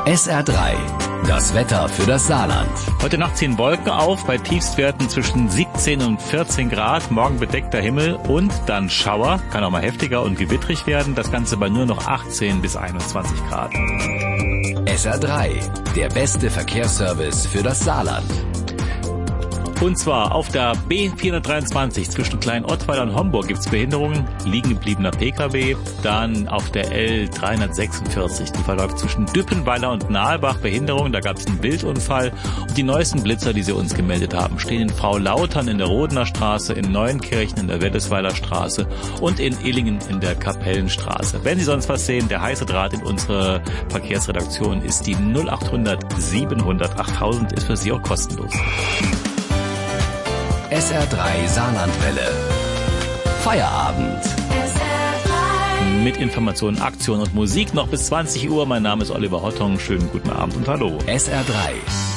SR3, das Wetter für das Saarland. Heute Nacht ziehen Wolken auf, bei Tiefstwerten zwischen 17 und 14 Grad, morgen bedeckter Himmel und dann Schauer, kann auch mal heftiger und gewittrig werden, das Ganze bei nur noch 18 bis 21 Grad. SR3, der beste Verkehrsservice für das Saarland. Und zwar auf der B423 zwischen Klein-Ottweiler und Homburg gibt's Behinderungen, liegen gebliebener Pkw. Dann auf der L346, die verläuft zwischen Düppenweiler und Nahlbach, Behinderungen, da gab's einen Wildunfall. Und die neuesten Blitzer, die sie uns gemeldet haben, stehen in Frau-Lautern in der Rodener Straße, in Neuenkirchen in der Wellesweiler Straße und in Illingen in der Kapellenstraße. Wenn Sie sonst was sehen, der heiße Draht in unsere Verkehrsredaktion ist die 0800 700 8000, ist für Sie auch kostenlos. SR3 Saarlandwelle. Feierabend. Mit Informationen, Aktion und Musik noch bis 20 Uhr. Mein Name ist Oliver Hottung. Schönen guten Abend und hallo. SR3.